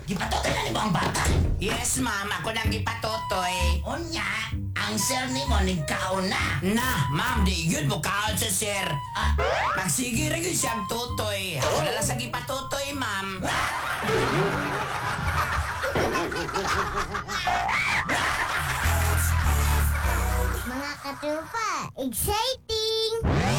Gipatotoy na ni mo ang bata. Yes, ma'am. Ako nang ipatotoy. Unya, ang sir ni mo nagkaon na. Na, ma'am, di yun mo kaon sa sir. Ah, Magsige rin yun siyang tutoy. Ako na lang sa gipatutoy, ma'am. Mga katrupa, exciting!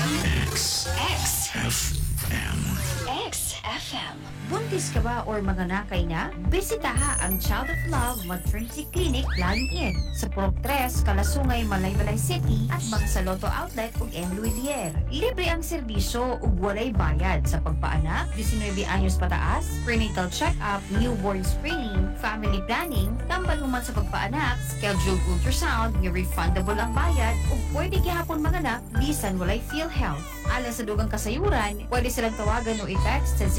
XFM. Buntis ka ba or manganakay na? Bisitaha ang Child of Love Maternity Clinic Line In sa Purok 3, Kalasungay, Malaybalay City at Bangsa-Lotto Outlet ug M. Luilier. Libre ang serbisyo ug walay bayad sa pagpaanak, 19 anyos pataas, prenatal check-up, newborn screening, family planning, tambal human sa pagpaanak, scheduled ultrasound, nga refundable ang bayad ug pwede gihapon manganak bisan walay PhilHealth. Alang sa dugang kasayuran, pwede silang tawagan o i-text sa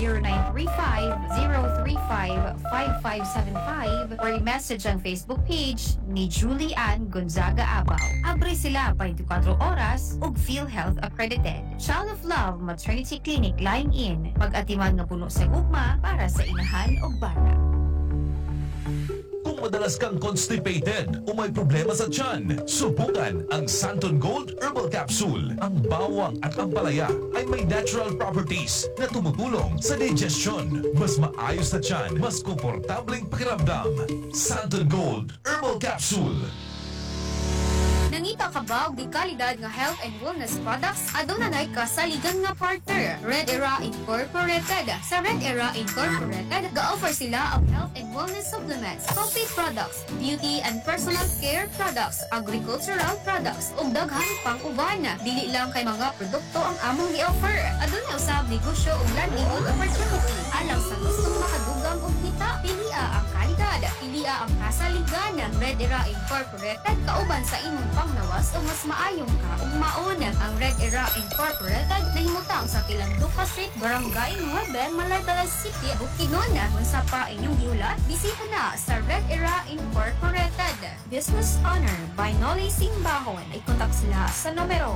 0935-035-5575 or i-message ang Facebook page ni Julie Ann Gonzaga Abaw. Abre sila 24 oras ug PhilHealth accredited. Child of Love Maternity Clinic Line In. Pag-atiman nga puno sa ugma para sa inahan ug bata. Kung madalas kang constipated o may problema sa tiyan, subukan ang Santon Gold Herbal Capsule. Ang bawang at ang palaya ay may natural properties na tumutulong sa digestion. Mas maayos na tiyan, mas komportableng pakiramdam. Santon Gold Herbal Capsule. Nangita ka ba og di kalidad nga health and wellness products? Adunay kasaligan nga partner, Red Era Incorporated. Sa Red Era Incorporated, ga-offer sila og health and wellness supplements, coffee products, beauty and personal care products, agricultural products, ug daghang pang uban. Dili lang kay mga produkto ang among gi-offer. Adunay usab negosyo ug livelihood opportunity. Alang sa gustong makadugang og kita, pilia ang kalidad, pilia ang kasaligan. Red Era Incorporated kauban sa imong panglawas o mas maayong ka ug maon. Ang Red Era Incorporated nahimutang sa Kilanduka Street, Barangay 9, Malaybalay City, Bukidnon. Kung sa pa inyong giulat, bisita na sa Red Era Incorporated. Business owner by Noli Simbahon. Ay kontak sila sa numero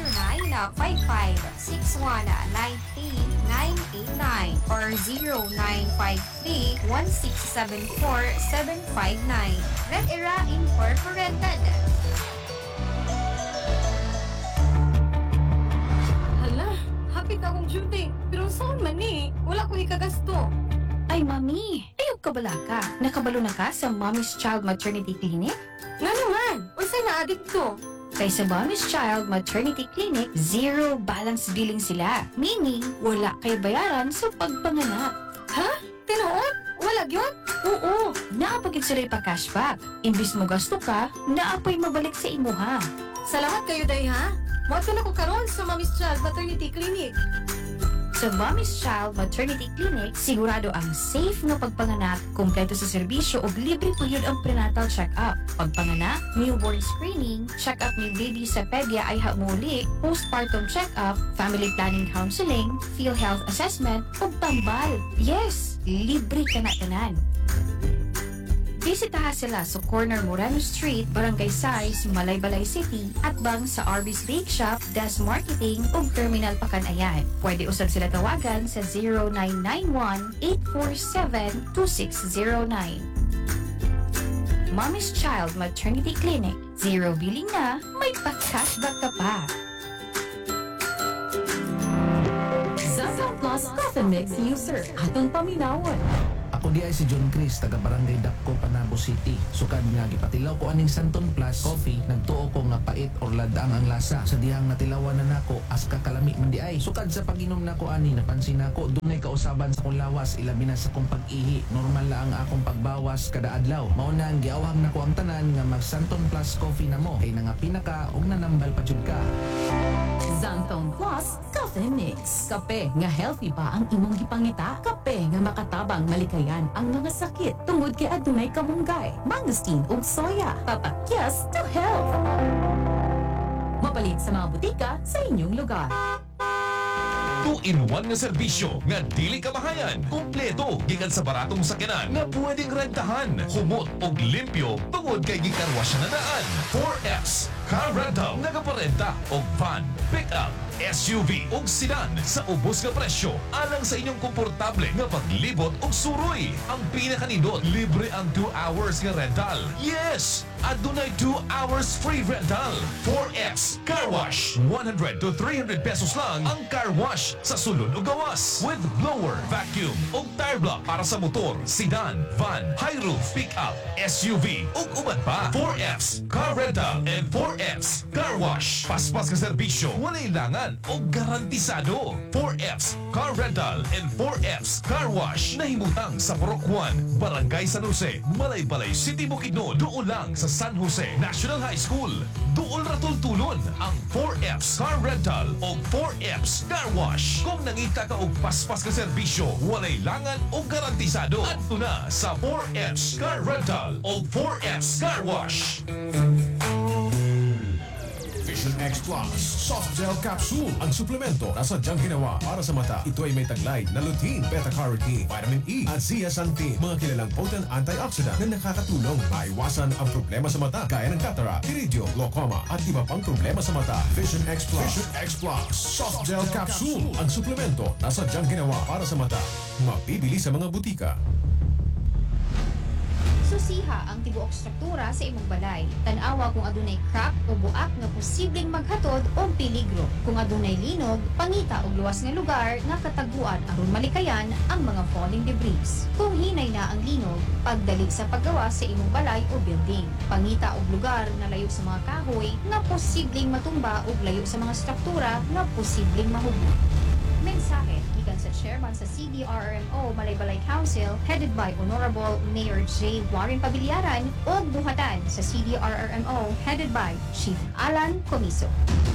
0955-6193989 or 0953-1674-759. Red Era Incorporated. Hala, happy ka akong duty. Pero saan man eh? Wala ko ikagasto. Ay, Mami, ayog ka bala ka. Nakabalo na ka sa Mommy's Child Maternity Clinic? Nga naman, unsay na-addict to? Kay sa Mommy's Child Maternity Clinic, zero balance billing sila. Meaning, wala kay bayaran sa pagpanganak. Ha? Tinuod? Wala yun? Oo, naapagid sila pa cashback. Imbis mo gasto ka, naapoy mabalik sa imuha. Salamat kayo, day ha? Mawag na ko karon sa Mommy's Child Maternity Clinic. Sa Mommy's Child Maternity Clinic, sigurado ang safe na pagpanganak, kumpleto sa serbisyo o libre po yun ang prenatal check-up. Pagpanganak, newborn screening, check-up ni baby sa pedya ay hamuli, postpartum check-up, family planning counseling, PhilHealth assessment, o tambal. Yes, libre ka na tanan. Bisitaha sila sa corner Moreno Street, Barangay Sais, Malaybalay City at bang sa Arby's Bake Shop, Des Marketing ug Terminal Pakanayan. Pwede usab sila tawagan sa 0991-847-2609. Mommy's Child Maternity Clinic. Zero billing na, may pa-cashback ka pa. Zaza Plus Coffee Mix User. Atong paminawon. Ako di ay si John Chris, taga Barangay Dapco, Panabo City. Sukad nga gipatilaw ko aning Santon Plus Coffee, nagtuo ko nga pait or ladang ang lasa. Sa dihang natilawan na nako, as kakalami man di ay. Sukad sa pag-inom nako ani, napansin nako dunay kausaban sa kong lawas, ilabi na sa kong pag-ihi. Normal lang ang akong pagbawas kada adlaw. Mao na ang giawhag nako ang tanan nga mag Santon Plus Coffee na mo. Kay nangapi na ka og nanambal pa jud ka. Zanton Plus Coffee Mix. Kape nga healthy pa ang imong gipangita. Kape nga makatabang malikayan ang mga sakit tungod kay adunay kamunggay, mangosteen ug soya. Papakyas to health. Mapalit sa mga butika sa inyong lugar. 2-in-1 nga serbisyo nga dili kamahayan. Kompleto gikan sa baratong sakyanan nga pwedeng rentahan, humot og limpyo tungod kay gikarwasya na daan. 4S Car Rental nagaparenta og van, pick up, SUV ug sedan sa ubos nga presyo alang sa inyong komportable nga paglibot ug suroy. Ang pinakanindot, libre ang 2 hours nga rental. Yes! Adunay 2 hours free rental. 4X Car Wash. 100 to 300 pesos lang ang car wash sa sulod o gawas. With blower, vacuum ug tire block para sa motor, sedan, van, high roof, pickup, SUV ug uban pa. 4X Car Rental and 4X Car Wash. Paspas ka serbisyo, walay langan o garantisado. 4X Car Rental and 4X Car Wash. Nahimutang sa Purok 1, Barangay San Jose, Malaybalay City, Bukidnon. Doon lang sa San Jose National High School. Doon ratultulon ang 4Fs Car Rental o 4Fs Car Wash. Kung nangita ka og paspas ka serbisyo, walay langan o garantisado. Adto na sa 4Fs Car Rental o 4Fs Car Wash. Vision X Plus Soft Gel Capsule. Ang suplemento na sadyang ginawa para sa mata. Ito ay may taglay na lutein, beta-carotene, vitamin E at zeaxanthin. Mga kilalang potent antioxidant na nakakatulong maiwasan ang problema sa mata gaya ng cataract, iridium, glaucoma at iba pang problema sa mata. Vision X Plus. Vision X Plus Soft Gel Capsule. Ang suplemento na sadyang ginawa para sa mata. Mabibili sa mga butika. Susiha ang tibuok struktura sa imong balay. Tan-awa kung adunay crack o buak nga posibleng maghatod o peligro. Kung adunay linog, pangita og luwas nga lugar nga kataguan aron malikayan ang mga falling debris. Kung hinay na ang linog, pagdali sa paggawa sa imong balay o building. Pangita og lugar na layo sa mga kahoy nga posibleng matumba ug layo sa mga struktura nga posibleng mahugot. Mensahe gikan sa chairman sa CDRRMO Malaybalay Council headed by Honorable Mayor J. Warren Pabiliaran o buhatan sa CDRRMO headed by Chief Alan Comiso.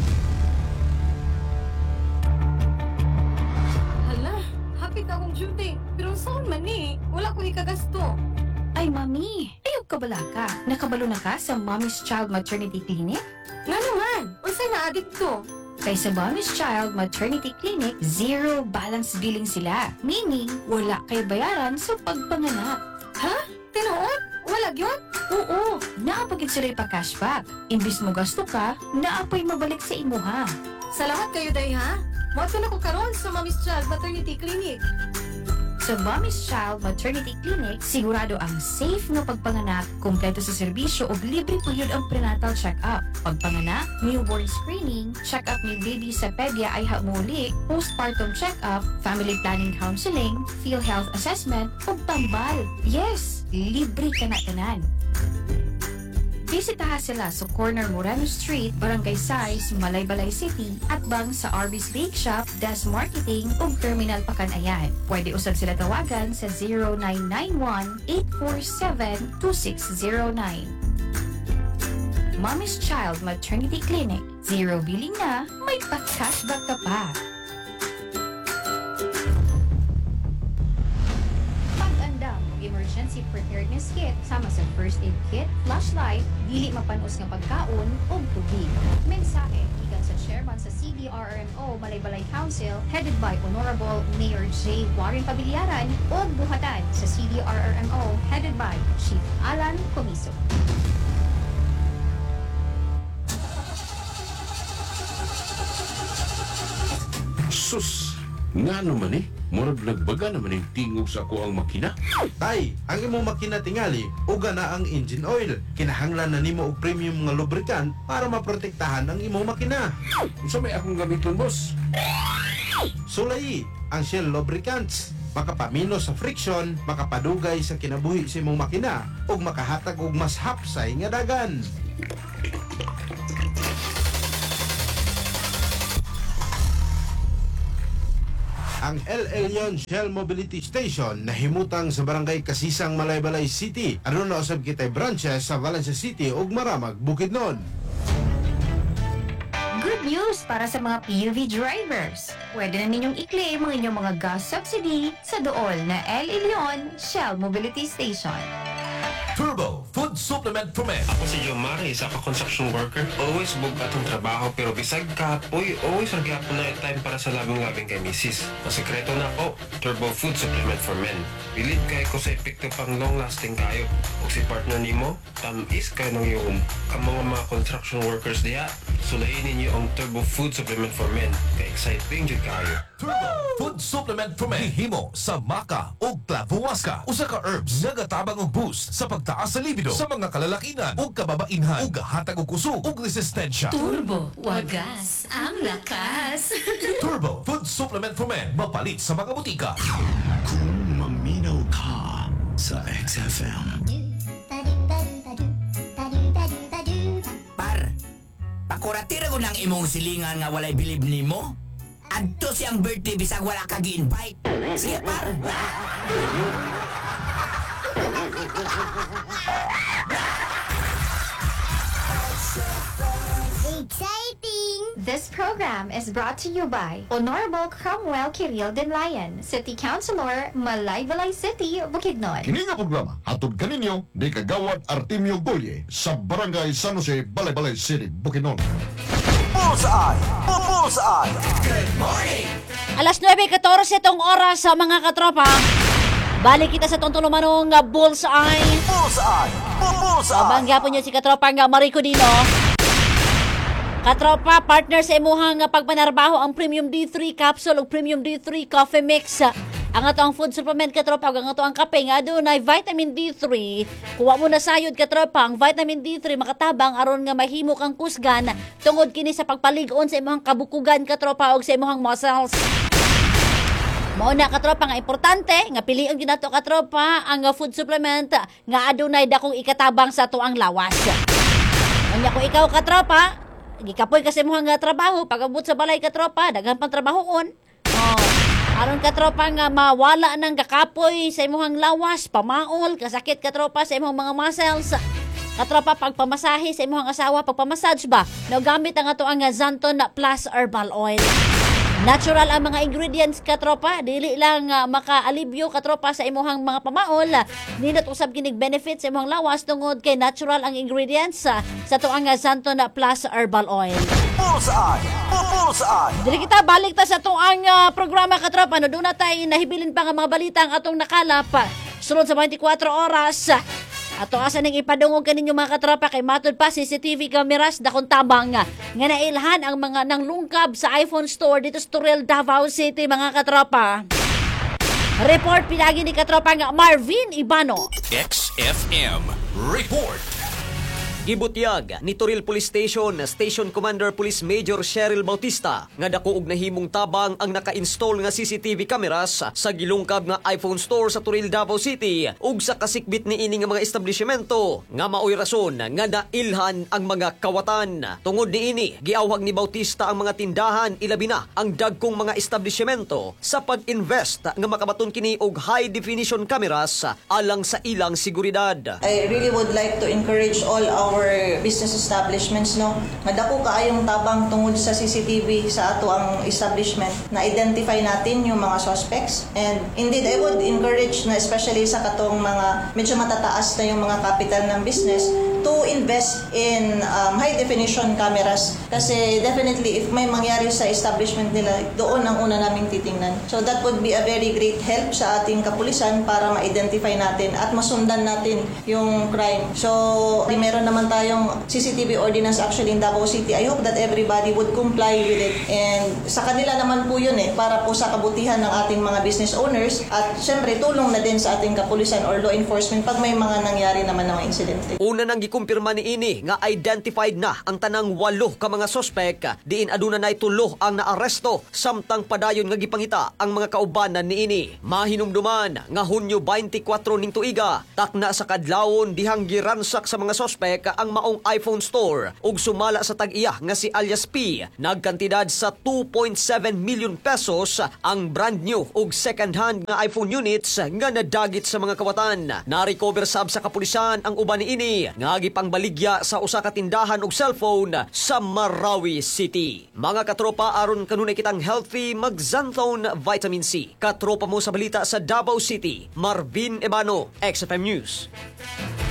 Hala, happy ka akong shooting. Pero saan man ni? Wala ko ikagasto. Ay mami, ayog ka bala ka? Nakabalo na ka sa Mommy's Child Maternity Clinic? Nga naman, unsa na adik to? Kay sa Mommy's Child Maternity Clinic, zero balance billing sila. Meaning, wala kay bayaran sa pagpanganak. Ha? Tinuod? Wala gyud? Oo, naapagid sila pa cashback. Imbis mo gasto ka, naapay mabalik sa imuha. Salamat kayo day ha. Moto na ko karon sa Mommy's Child Maternity Clinic. Sa Mommy's Child Maternity Clinic, sigurado ang safe nga pagpanganak, kumpleto sa serbisyo ug libre puyod ang prenatal check-up. Pagpanganak, newborn screening, check-up ni baby sa pedya ay hamuli, postpartum check-up, family planning counseling, PhilHealth assessment, ug tambal. Yes, libre ka na tanan. Bisitaha sila sa corner Moreno Street, Barangay Sais, Malaybalay City, at bang sa Arby's Bake Shop, Das Marketing ug Terminal Pakanayan. Pwede usab sila tawagan sa 0991-847-2609. Mommy's Child Maternity Clinic. Zero billing na, may pa-cashback ka pa. Emergency preparedness kit sama sa first aid kit, flashlight, dili mapanos nga pagkaon ug tubig. Mensahe gikan sa chairman sa CDRRMO Malaybalay Council headed by Honorable Mayor J. Warren Pabiliaran ug buhatan sa CDRRMO headed by Chief Alan Comiso. Sus! Nga naman eh, murag nagbaga naman yung tingog sa ako ang makina. Tay, ang imong makina tingali, uga na ang engine oil. Kinahanglan na nimo og premium nga lubricant para maprotektahan ang imong makina. Unsa may akong gamiton, boss? Sulay, ang Shell lubricants. Makapamino sa friction, makapadugay sa kinabuhi sa imong makina, ug makahatag og mas hapsay nga dagan. Ang El Elyon Shell Mobility Station na himutang sa Barangay Kasisang, Malaybalay City. Ano na usab kitay branches sa Valencia City ug Maramag, Bukidnon. Good news para sa mga PUV drivers. Pwede na ninyong i-claim ang inyong mga gas subsidy sa dool na El Elyon Shell Mobility Station. Turbo Food Supplement for Men. Ako si Jomar, isa ka construction worker. Always bugat ang trabaho pero bisag kapoy, always ragyapon na time para sa labing-labing kay misis. Masekreto na ako, Turbo Food Supplement for Men. Bilid kay ko sa epekto pang long-lasting kayo. O si partner nimo, tamis kayo ng iyong ang mga construction workers diya. Sulayin ninyo ang Turbo Food Supplement for Men. Ka-exciting jud kayo. Turbo Food Supplement for Men. Himo sa maka o clavuasca. Usa ka herbs nga gatabang og boost sa pagtaas sa libido sa mga kalalakinan o kababainhan ug hatag og kusog ug resistensya. Turbo, wagas, ang lakas. Turbo Food Supplement for Men. Mapalit sa mga butika. Kung maminaw ka sa XFM. Par, pakuratira ko ng imong silingan nga walay bilib nimo. Adto siyang birthday bisag wala ka gi-invite. Sige, par. Exciting! This program is brought to you by Honorable Cromwell Kiril Denlayan, City Councilor, Malaybalay City, Bukidnon. Kini nga programa atod kaninyo ni Kagawad Artemio Goye sa Barangay San Jose, Balay-Balay City, Bukidnon. Bullseye! Bullseye! Good morning! Alas 9:14 itong oras sa mga katropa. Balik kita sa itong tulumanong Bullseye. Bullseye! Bullseye! Abangga po nyo si katropa nga Marico Dino. Katropa, partner sa imuhang pagpanarbaho ang Premium D3 Capsule o Premium D3 Coffee Mix. Ang atong food supplement katropa, ang atong kape nga adunay vitamin D3. Kuha mo na sayod katropa, ang vitamin D3 makatabang aron nga mahimo kang kusgan tungod kini sa pagpalig-on sa imong kabukugan katropa og sa imong muscles. Mao na katropa nga importante nga pilion gyud nato katropa ang food supplement nga adunay dakong ikatabang sa tuang lawas. Unya ko ikaw katropa, gikapoy kasi mo nga trabaho, pag-abot sa balay katropa, daghan pang trabahoon. Aron katropa nga mawala ng kakapoy sa imong lawas, pamaol, kasakit katropa sa imong mga muscles. Katropa, pagpamasahe sa imong asawa, pagpamassage ba, nagamit ang ato ang Zanton Plus Herbal Oil. Natural ang mga ingredients katropa, dili lang makaalibyo katropa sa imuhang mga pamaol. Ninot usab kinig benefits sa imong lawas tungod kay natural ang ingredients sa tuang Zanton Plus Herbal Oil. Bullseye! Bullseye! Dili kita balik ta sa tuang programa katropa, no doon na tayo nahibilin pa nga mga balita ang atong nakalap. Sunod sa 24 oras. Ato asa ning ipadungog kaninyo mga katropa kay matud pa CCTV cameras dakong tabang nga nailhan ang mga nanglungkab sa iPhone store dito sa Turel, Davao City mga katropa. Report pinagi ni katropa nga Marvin Ibano. XFM Report. Gibutyag ni Turil Police Station Station Commander Police Major Cheryl Bautista nga dako og nahimong tabang ang naka-install nga CCTV cameras sa gilungkab nga iPhone store sa Turil, Davao City ug sa kasikbit niini nga mga establishmento nga maoy rason nga nailhan ang mga kawatan. Tungod niini giawhag ni Bautista ang mga tindahan ilabi na ang dagkong mga establishmento sa pag-invest nga makabaton kini og high definition cameras alang sa ilang seguridad. I really would like to encourage all our business establishments nga dako kaayong tabang tungod sa CCTV sa ato ang establishment na identify natin yung mga suspects, and indeed I would encourage na especially sa katong mga medyo matataas na yung mga capital ng business to invest in high definition cameras kasi definitely if may mangyari sa establishment nila doon ang una naming titingnan. So that would be a very great help sa ating kapulisan para ma-identify natin at masundan natin yung crime. So meron naman tayong CCTV ordinance actually in Davao City. I hope that everybody would comply with it, and sa kanila naman po yun para po sa kabutihan ng ating mga business owners at syempre tulong na din sa ating kapulisan or law enforcement pag may mga nangyari naman na mga insidente. Una nang gikumpirma ni ini nga identified na ang tanang 8 ka mga sospek, diin aduna nay 3 ang naaresto samtang padayon nga gipangita ang mga kaubanan ni ini. Mahinumduman nga Hunyo 24 ning tuiga, takna sa kadlawon dihang giransak sa mga sospek ang maong iPhone store ug sumala sa tag-iya nga si alias P. Nagkantidad sa 2.7 million pesos ang brand new ug second hand nga iPhone units nga nadagit sa mga kawatan. Na-recover sab sa kapulisan ang uban niini nga gipangbaligya sa usa ka tindahan og cellphone sa Marawi City. Mga katropa, aron kanunay kitang healthy, mag-Xanthone Vitamin C. Katropa mo sa balita sa Davao City, Marvin Ibano, XFM News.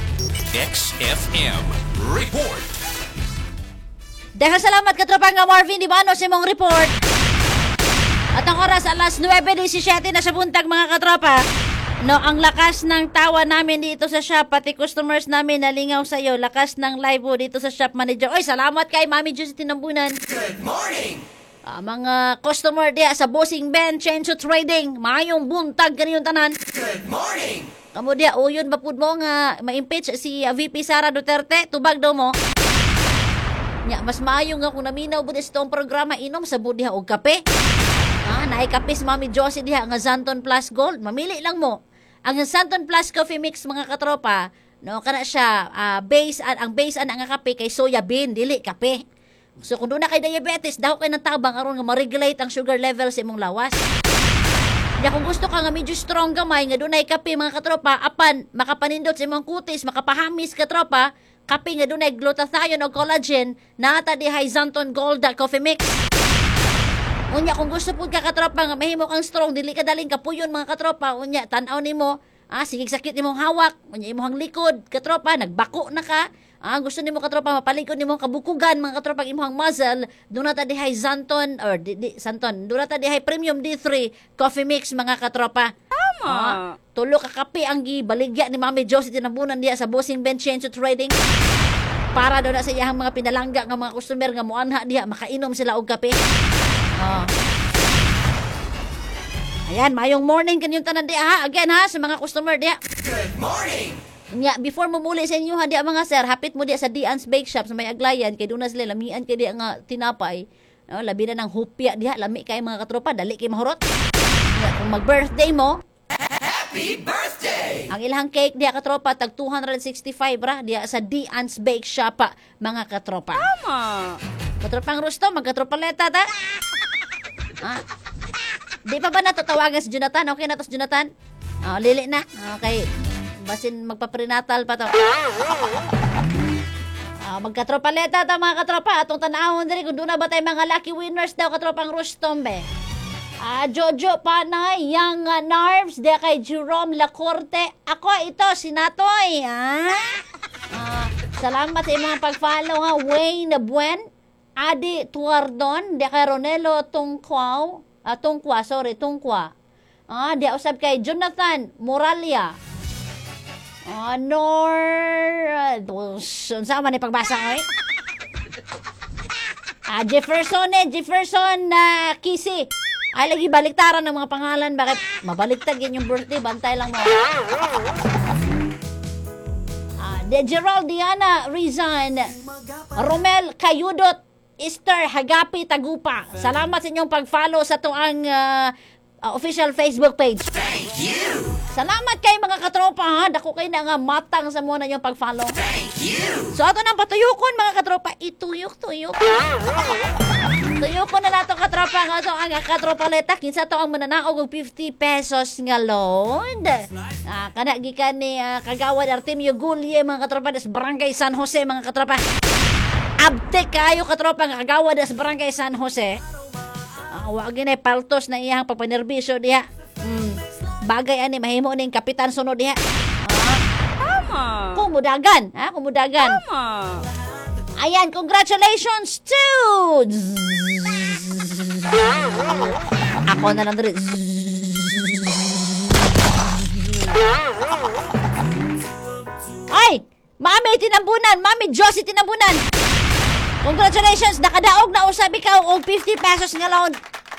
XFM Report. Dahil salamat katropa nga Marvin Dimano sa imong report. At ang oras alas 9:17 na sa buntag mga katropa. No, ang lakas ng tawa namin dito sa shop, pati customers namin nalingaw sa iyo. Lakas ng live mo dito sa shop manager. Oy, salamat kay Mami Josie Tinambunan. Good morning! Mga customer diya sa Bossing Ben Chencho Trading. Mayong buntag kaniyong tanan. Good morning! Kamu diya, uyon bapud mo nga ma-impeach si VP Sara Duterte. Tubag daw mo. Nya, mas maayo nga kung naminaw bud sa itong programa, inom sa budiha og kape. Naay kape si Mami Josie diha nga Zanton Plus Gold. Mamili lang mo. Ang Zanton Plus Coffee Mix mga katropa, no, kana siya ang base ang kape kay soya bean, dili kape. So kung doon na kay diabetes, daw kay ng tabang aron nga ma-regulate ang sugar level sa imong lawas. Ya kung gusto ka nga medyo strong gamay nga doon ay kape mga katropa, apan makapanindot sa imong kutis, makapahamis katropa, kape nga doon ay glutathione o collagen, naata di Zanton Gold Coffee Mix. Unya kung gusto pud ka katropa nga mahimo kang strong, dili ka daling kapuyon mga katropa, unya tan-aw nimo, sige sakit nimong hawak, unya imong likod, katropa nagbako na ka. Gusto nimo katropa mapalikod nimo kabukugan mga katropa imong muscle, duna ta dihay Zanton or Santon, duna ta dihay Premium D3 Coffee Mix mga katropa. Tama. Tulo ka kape ang gibaligya ni Mami Josie Tinambunan diha sa Bossing Ben Chencho Trading. Para daw na sa iyang mga pinalangga nga mga customer nga moanha diha makainom sila og kape. Ayan, mayong morning kanyang tanan di again ha, sa mga customer di. Good morning! Before mo muli sa inyo ha, di mga sir, hapit mo di sa Dian's Bake Shop sa may Aglayan, kay doon na sila, lamian kay di nga tinapay. Labi na ng hupya di lami kay mga katropa, dali kay mahurot. Kung mag-birthday mo, Happy birthday! ang ilang cake di katropa, tag 265 ra, di sa Dian's Bake Shop mga katropa. Tama! Katropang Rusto, magkatropaleta ta. Di pa ba natatawagan si Jonathan? Okay na to si Jonathan? Lili na. Okay. Basin magpa-prenatal pa to. Magkatropaleta ta mga katropa. Atong tanahon diri kung doon na ba tayo mga lucky winners daw katropang Rustombe. Jojo Panay, Young Narves, de kay Jerome Lacorte. Ako ito, si Natoy. Salamat sa mga pag-follow ha. Wayne Buen, Adi Tuardon, de kay Ronelo Tungkwa. Di usab kay Jonathan Moralia. Sama ni pagbasa ko Jefferson Kisi. Ay, lagi baliktaran ng mga pangalan. Bakit? Mabaliktad yan yung birthday. Bantay lang mo. De Gerald Diana Rizan. Romel Kayudot. Esther Hagapi Tagupa. Salamat sa inyong pag-follow sa tuang official Facebook page. Thank you! Salamat kay mga katropa ha. Dako kayo na nga matang sa muna yung pag-follow. Thank you! So ato nang patuyukon mga katropa. Tuyok. Tuyukon na nato katropa nga so ang katropa leta. Kinsa to ang mananaog og 50 pesos nga loan. Kana gikan ni Kagawad Artemio Gulye mga katropa des Barangay San Jose mga katropa. Abtek kayo katropa nga Kagawad des Barangay San Jose. Wa ginay paltos na iyang pagpanerbisyo diha. Bagay ani mahimo ning kapitan sunod diha. Tama. Kumudagan, kumudagan. Tama. Ayan, congratulations to ako na lang diri. Ay, Mami Tinambunan, Mami Josie Tinambunan. Congratulations, nakadaog na usab ikaw og 50 pesos nga loan.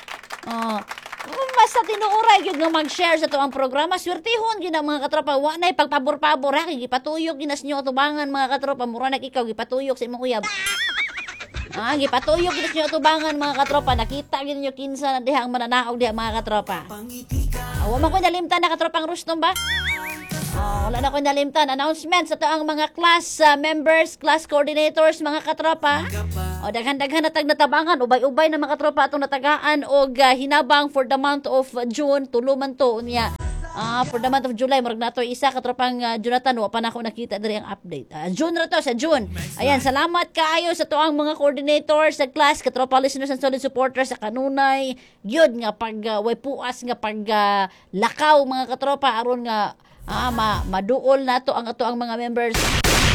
Basta tinuuray gyud nga mag-share sa tuang programa, swertihon gyud ang mga katropa. Wa nay pagpabor-pabor ha, gipatuyok ginas nyo atubangan mga katropa, mura na ikaw gipatuyok sa imong uyab. Gipatuyok ginas nyo atubangan mga katropa, nakita gyud nyo kinsa na diha ang mananaog diha mga katropa. Wa man ko nalimtan na katropang Rustom ba? Wala na ko nalimtan. Announcement sa ang mga class members, class coordinators, mga katropa. Daghan-daghan natag natabangan. Ubay-ubay na mga katropa atong natagaan og hinabang for the month of June. Tuluman to niya. For the month of July, marag nato isa katropang Jonathan. Wa pa na ako nakita diri ang update. June ra to, sa June. Ayan, salamat kaayo sa tuang mga coordinators sa class, katropa listeners and solid supporters sa kanunay. Gyud nga pag way puas nga pag lakaw mga katropa aron nga maduol nato ang ato ang mga members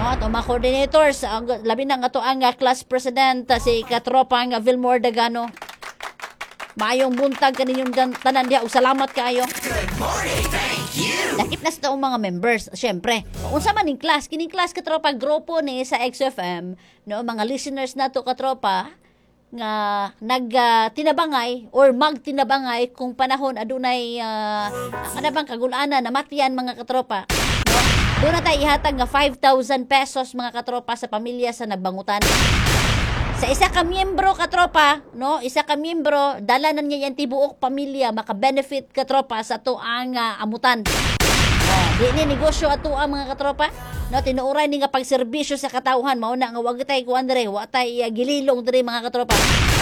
Ato mga coordinators, labi na nga to ang class president si katropang Vilmore Dagano. Maayong buntag kaninyong tanan diha ug salamat kaayo. Good morning, thank you! Dakip na sa taong mga members, syempre. Unsa man ning class, kining class katropa grupo ni sa XFM, no, mga listeners nato katropa nga nagtinabangay or magtinabangay kung panahon adunay kanabang kagulanan na matiyan mga katropa. No? Doon na tayo ihatag nga 5,000 pesos mga katropa sa pamilya sa nagbangutan. Sa isa ka miyembro katropa, no? Isa ka miyembro, dala na niya yan tibuok pamilya, maka-benefit katropa sa to ang amutan. Di ni negosyo ato ang mga katropa. No, tinuuray ni nga pagserbisyo sa katawhan, mao na nga wag tay kuan dire, wa tay gililong dire mga katropa.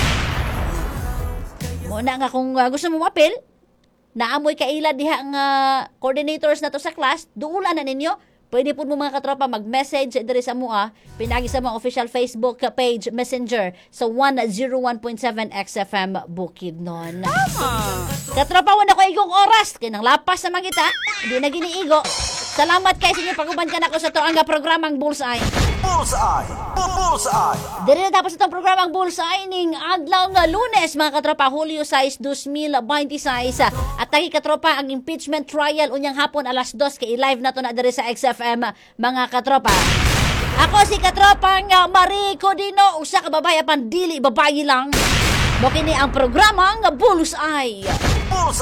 Mao na nga kung gusto mo mapil, naamoy kaila diha nga coordinators nato sa class, duulan na ninyo. Pwede po mo mga katropa mag-message diri sa mua, pinagi sa mga official Facebook page Messenger sa 101.7 XFM Bukidnon. Katropa, wala ko igong oras. Kinang lapas naman kita. Hindi na giniigo. Salamat kay sa inyo pag-uban ka na ko sa to ang programang Bullseye. Bullseye! Bullseye! Diri na tapos itong programang Bullseye ning adlaw nga Lunes, mga katropa, Hulyo 6, 2026. At tagi katropa, ang impeachment trial unyang hapon alas 2 kay live na to na diri sa XFM, mga katropa. Ako si katropang Marie Codino, usa ka babae pandili babae lang. Mo kini ang programang Bullseye.